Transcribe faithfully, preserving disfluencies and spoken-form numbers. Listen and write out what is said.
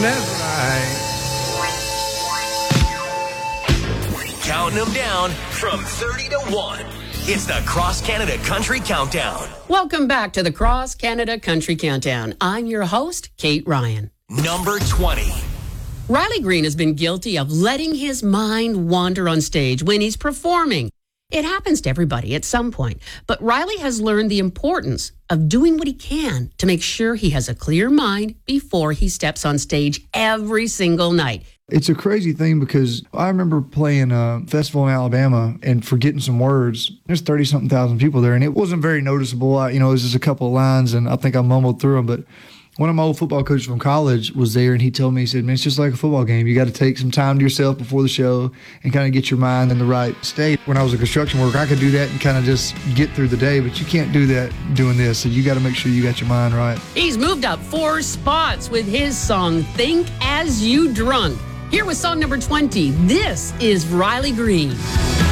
that's right. Counting them down from thirty to one. It's the Cross Canada Country Countdown. Welcome back to the Cross Canada Country Countdown. I'm your host, Kate Ryan. Number twenty. Riley Green has been guilty of letting his mind wander on stage when he's performing. It happens to everybody at some point, but Riley has learned the importance of doing what he can to make sure he has a clear mind before he steps on stage every single night. It's a crazy thing because I remember playing a festival in Alabama and forgetting some words. There's thirty-something thousand people there, and it wasn't very noticeable. I, you know, it was just a couple of lines, and I think I mumbled through them, but one of my old football coaches from college was there, and he told me, he said, man, it's just like a football game. You got to take some time to yourself before the show and kind of get your mind in the right state. When I was a construction worker, I could do that and kind of just get through the day, but you can't do that doing this. So you got to make sure you got your mind right. He's moved up four spots with his song, Think As You Drunk. Here with song number twenty, this is Riley Green.